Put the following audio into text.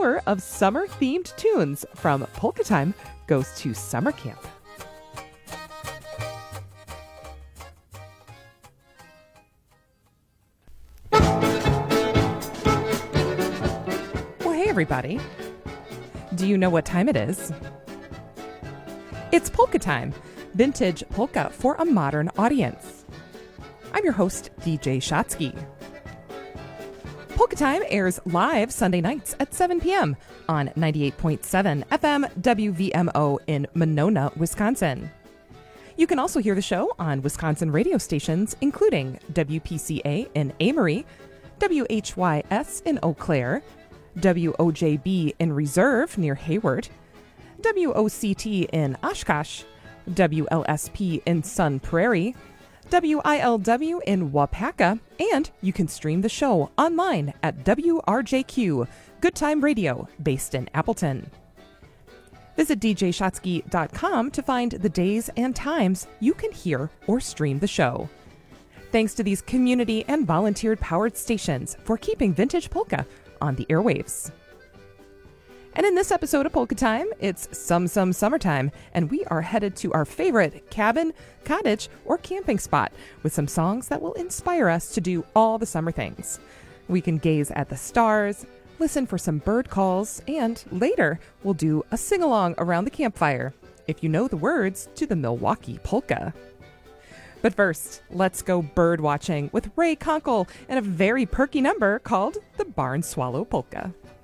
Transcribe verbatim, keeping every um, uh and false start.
hour of summer-themed tunes from Polka Time Goes to Summer Camp. Well, hey everybody. Do you know what time it is? It's Polka Time, vintage polka for a modern audience. I'm your host, D J Shotsky. Polka Time airs live Sunday nights at seven p.m. on ninety-eight point seven F M W V M O in Monona, Wisconsin. You can also hear the show on Wisconsin radio stations, including W P C A in Amory, W H Y S in Eau Claire, W O J B in Reserve near Hayward, W O C T in Oshkosh, W L S P in Sun Prairie, W I L W in Wapaka, and you can stream the show online at W R J Q, Good Time Radio, based in Appleton. Visit D J Shotsky dot com to find the days and times you can hear or stream the show. Thanks to these community and volunteer-powered stations for keeping vintage polka on the airwaves. And in this episode of Polka Time, it's some some summertime, and we are headed to our favorite cabin, cottage, or camping spot with some songs that will inspire us to do all the summer things. We can gaze at the stars, listen for some bird calls, and later we'll do a sing-along around the campfire, if you know the words to the Milwaukee Polka. But first, let's go bird watching with Ray Conkle and a very perky number called the Barn Swallow Polka.